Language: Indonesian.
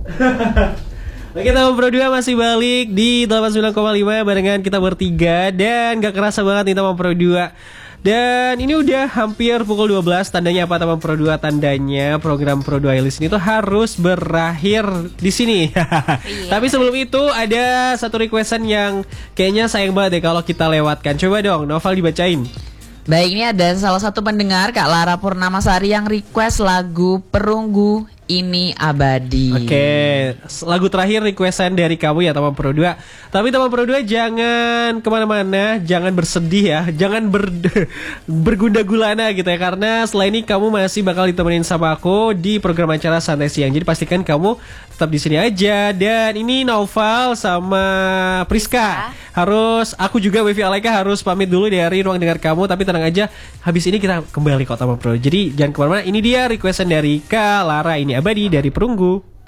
Oke, Taman Pro 2 masih balik di 89,5 barengan kita bertiga. Dan gak kerasa banget nih Taman Pro 2. Dan ini udah hampir pukul 12. Tandanya apa Taman Pro 2? Tandanya program Pro 2 Elis ini tuh harus berakhir di sini. Tapi sebelum itu ada satu requestan yang kayaknya sayang banget deh kalau kita lewatkan. Coba dong Noval dibacain. Baik, ini ada salah satu pendengar Kak Lara Purnamasari yang request lagu Perunggu Ini Abadi. Oke, lagu terakhir requestan dari kamu ya Taman Pro 2. Tapi Taman Pro 2 jangan kemana-mana, jangan bersedih ya, jangan bergunda gulana gitu ya. Karena setelah ini kamu masih bakal ditemenin sama aku di program acara Santai Siang. Jadi pastikan kamu tetap di sini aja. Dan ini Noval sama Priska harus, aku juga Wifi Alaika harus pamit dulu dari ruang dengar kamu. Tapi tenang aja, habis ini kita kembali kok Taman Pro. Jadi jangan kemana-mana, ini dia requestan dari Kak Lara Ini Abadi dari Perunggu.